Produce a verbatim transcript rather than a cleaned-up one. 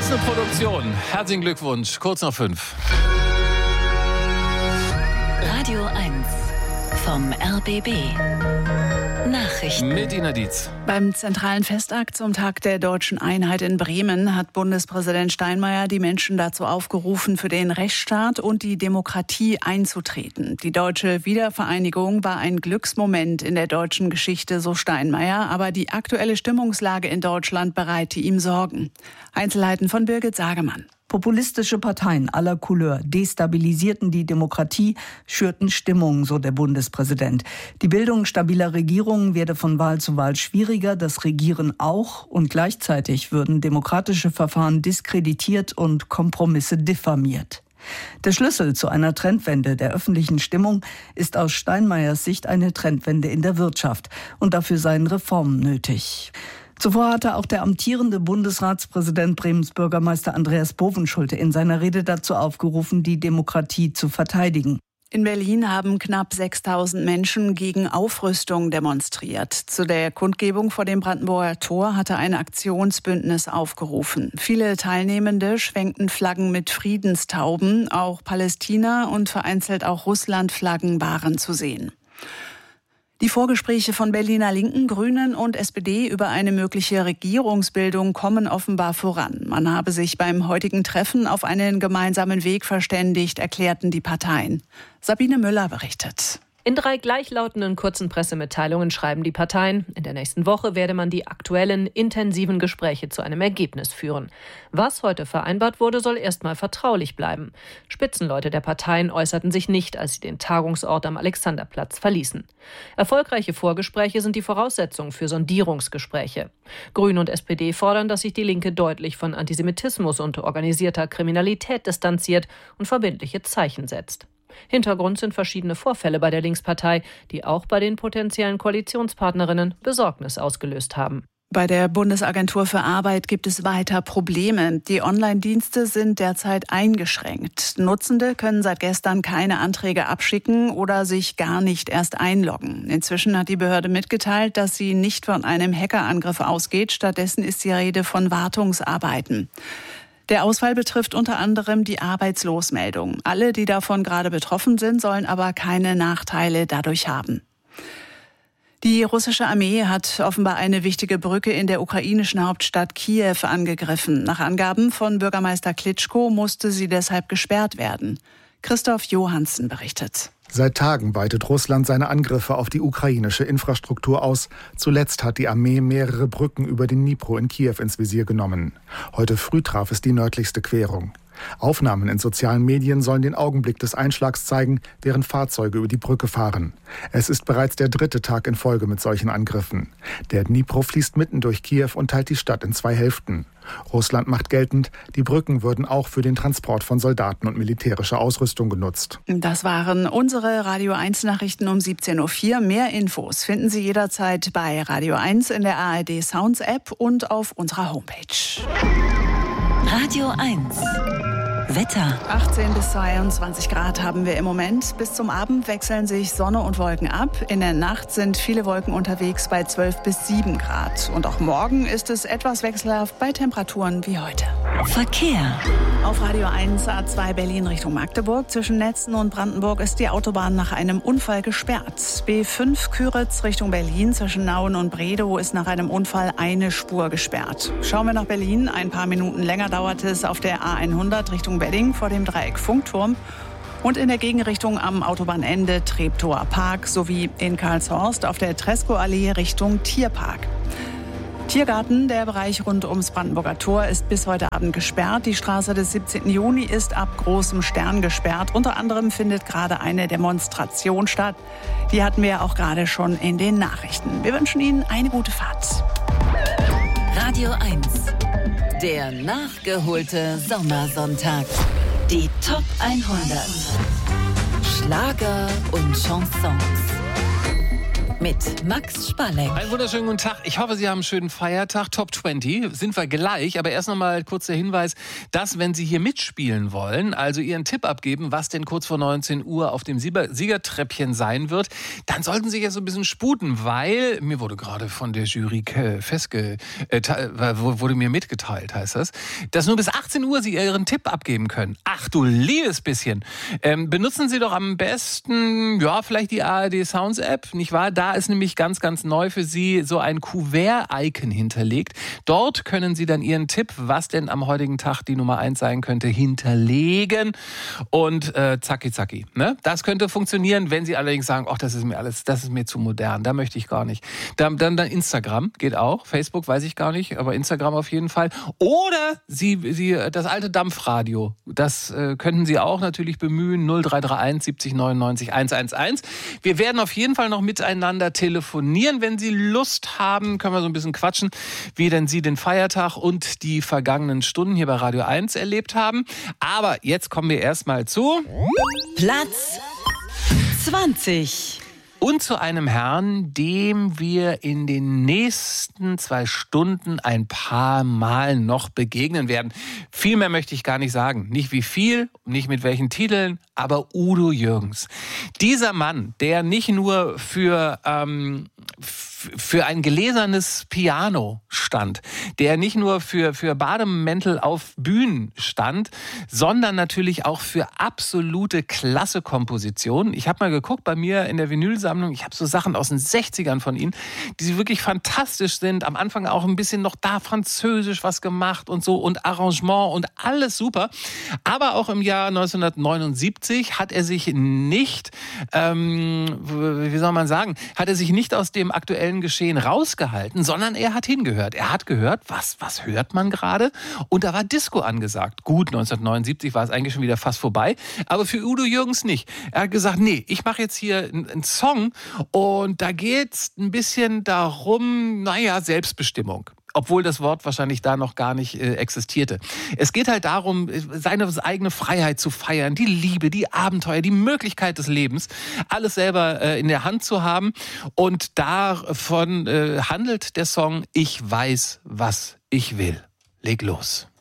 Was eine Produktion. Herzlichen Glückwunsch. Kurz nach fünf. Radio eins vom R B B. Nachrichten. Mit Ina Dietz. Beim zentralen Festakt zum Tag der Deutschen Einheit in Bremen hat Bundespräsident Steinmeier die Menschen dazu aufgerufen, für den Rechtsstaat und die Demokratie einzutreten. Die deutsche Wiedervereinigung war ein Glücksmoment in der deutschen Geschichte, so Steinmeier, aber die aktuelle Stimmungslage in Deutschland bereite ihm Sorgen. Einzelheiten von Birgit Sagemann. Populistische Parteien aller Couleur destabilisierten die Demokratie, schürten Stimmung, so der Bundespräsident. Die Bildung stabiler Regierungen werde von Wahl zu Wahl schwieriger, das Regieren auch, und gleichzeitig würden demokratische Verfahren diskreditiert und Kompromisse diffamiert. Der Schlüssel zu einer Trendwende der öffentlichen Stimmung ist aus Steinmeiers Sicht eine Trendwende in der Wirtschaft, und dafür seien Reformen nötig. Zuvor hatte auch der amtierende Bundesratspräsident Bremens Bürgermeister Andreas Bovenschulte in seiner Rede dazu aufgerufen, die Demokratie zu verteidigen. In Berlin haben knapp sechstausend Menschen gegen Aufrüstung demonstriert. Zu der Kundgebung vor dem Brandenburger Tor hatte ein Aktionsbündnis aufgerufen. Viele Teilnehmende schwenkten Flaggen mit Friedenstauben. Auch Palästina und vereinzelt auch Russland-Flaggen waren zu sehen. Die Vorgespräche von Berliner Linken, Grünen und S P D über eine mögliche Regierungsbildung kommen offenbar voran. Man habe sich beim heutigen Treffen auf einen gemeinsamen Weg verständigt, erklärten die Parteien. Sabine Müller berichtet. In drei gleichlautenden kurzen Pressemitteilungen schreiben die Parteien, in der nächsten Woche werde man die aktuellen, intensiven Gespräche zu einem Ergebnis führen. Was heute vereinbart wurde, soll erstmal vertraulich bleiben. Spitzenleute der Parteien äußerten sich nicht, als sie den Tagungsort am Alexanderplatz verließen. Erfolgreiche Vorgespräche sind die Voraussetzung für Sondierungsgespräche. Grüne und S P D fordern, dass sich die Linke deutlich von Antisemitismus und organisierter Kriminalität distanziert und verbindliche Zeichen setzt. Hintergrund sind verschiedene Vorfälle bei der Linkspartei, die auch bei den potenziellen Koalitionspartnerinnen Besorgnis ausgelöst haben. Bei der Bundesagentur für Arbeit gibt es weiter Probleme. Die Online-Dienste sind derzeit eingeschränkt. Nutzende können seit gestern keine Anträge abschicken oder sich gar nicht erst einloggen. Inzwischen hat die Behörde mitgeteilt, dass sie nicht von einem Hackerangriff ausgeht. Stattdessen ist die Rede von Wartungsarbeiten. Der Ausfall betrifft unter anderem die Arbeitslosmeldung. Alle, die davon gerade betroffen sind, sollen aber keine Nachteile dadurch haben. Die russische Armee hat offenbar eine wichtige Brücke in der ukrainischen Hauptstadt Kiew angegriffen. Nach Angaben von Bürgermeister Klitschko musste sie deshalb gesperrt werden. Christoph Johansen berichtet. Seit Tagen weitet Russland seine Angriffe auf die ukrainische Infrastruktur aus. Zuletzt hat die Armee mehrere Brücken über den Dnipro in Kiew ins Visier genommen. Heute früh traf es die nördlichste Querung. Aufnahmen in sozialen Medien sollen den Augenblick des Einschlags zeigen, während Fahrzeuge über die Brücke fahren. Es ist bereits der dritte Tag in Folge mit solchen Angriffen. Der Dnipro fließt mitten durch Kiew und teilt die Stadt in zwei Hälften. Russland macht geltend, die Brücken würden auch für den Transport von Soldaten und militärischer Ausrüstung genutzt. Das waren unsere Radio eins Nachrichten um siebzehn Uhr vier. Mehr Infos finden Sie jederzeit bei Radio eins in der A R D Sounds App und auf unserer Homepage. Radio eins. Wetter. achtzehn bis zweiundzwanzig Grad haben wir im Moment. Bis zum Abend wechseln sich Sonne und Wolken ab. In der Nacht sind viele Wolken unterwegs bei zwölf bis sieben Grad. Und auch morgen ist es etwas wechselhaft bei Temperaturen wie heute. Verkehr. Auf Radio eins A zwei Berlin Richtung Magdeburg. Zwischen Netzen und Brandenburg ist die Autobahn nach einem Unfall gesperrt. B fünf Küritz Richtung Berlin. Zwischen Nauen und Bredow ist nach einem Unfall eine Spur gesperrt. Schauen wir nach Berlin. Ein paar Minuten länger dauert es auf der A hundert Richtung Wedding vor dem Dreieck Funkturm und in der Gegenrichtung am Autobahnende Treptower Park sowie in Karlshorst auf der Tresco-Allee Richtung Tierpark. Tiergarten, der Bereich rund ums Brandenburger Tor, ist bis heute Abend gesperrt. Die Straße des siebzehnten Juni ist ab Großem Stern gesperrt. Unter anderem findet gerade eine Demonstration statt. Die hatten wir auch gerade schon in den Nachrichten. Wir wünschen Ihnen eine gute Fahrt. Radio eins. Der nachgeholte Sommersonntag. Die Top hundert. Schlager und Chansons. mit Max Spalleck. Einen wunderschönen guten Tag. Ich hoffe, Sie haben einen schönen Feiertag. Top zwanzig sind wir gleich. Aber erst noch mal kurz der Hinweis, dass, wenn Sie hier mitspielen wollen, also Ihren Tipp abgeben, was denn kurz vor neunzehn Uhr auf dem Siegertreppchen sein wird, dann sollten Sie jetzt so ein bisschen sputen, weil mir wurde gerade von der Jury festge... Äh, wurde mir mitgeteilt, heißt das, dass nur bis achtzehn Uhr Sie Ihren Tipp abgeben können. Ach du liebes bisschen. Ähm, benutzen Sie doch am besten, ja, vielleicht die A R D Sounds App, nicht wahr? Da ist nämlich ganz, ganz neu für Sie so ein Kuvert-Icon hinterlegt. Dort können Sie dann Ihren Tipp, was denn am heutigen Tag die Nummer eins sein könnte, hinterlegen. Und äh, zacki, zacki. Ne? Das könnte funktionieren, wenn Sie allerdings sagen, ach, das ist mir alles, das ist mir zu modern, da möchte ich gar nicht. Dann, dann, dann Instagram geht auch, Facebook weiß ich gar nicht, aber Instagram auf jeden Fall. Oder Sie, Sie das alte Dampfradio, das äh, könnten Sie auch natürlich bemühen, null drei drei eins siebzig neunundneunzig hunderteins. Wir werden auf jeden Fall noch miteinander telefonieren. Wenn Sie Lust haben, können wir so ein bisschen quatschen, wie denn Sie den Feiertag und die vergangenen Stunden hier bei Radio eins erlebt haben. Aber jetzt kommen wir erstmal zu Platz zwanzig. Und zu einem Herrn, dem wir in den nächsten zwei Stunden ein paar Mal noch begegnen werden. Viel mehr möchte ich gar nicht sagen. Nicht wie viel, nicht mit welchen Titeln, aber Udo Jürgens. Dieser Mann, der nicht nur für, ähm, für ein gläsernes Piano stand, der nicht nur für, für Bademäntel auf Bühnen stand, sondern natürlich auch für absolute Klasse-Kompositionen. Ich habe mal geguckt bei mir in der Vinylsammlung, ich habe so Sachen aus den sechzigern von ihm, die wirklich fantastisch sind. Am Anfang auch ein bisschen noch da französisch was gemacht und so und Arrangement und alles super. Aber auch im Jahr neunzehnhundertneunundsiebzig hat er sich nicht, ähm, wie soll man sagen, hat er sich nicht aus dem aktuellen Geschehen rausgehalten, sondern er hat hingehört. Er hat gehört, was, was hört man gerade? Und da war Disco angesagt. Gut, neunzehnhundertneunundsiebzig war es eigentlich schon wieder fast vorbei, aber für Udo Jürgens nicht. Er hat gesagt, nee, ich mache jetzt hier einen Song und da geht's ein bisschen darum, naja, Selbstbestimmung. Obwohl das Wort wahrscheinlich da noch gar nicht äh, existierte. Es geht halt darum, seine eigene Freiheit zu feiern, die Liebe, die Abenteuer, die Möglichkeit des Lebens, alles selber äh, in der Hand zu haben. Und davon äh, handelt der Song Ich weiß, was ich will. Leg los.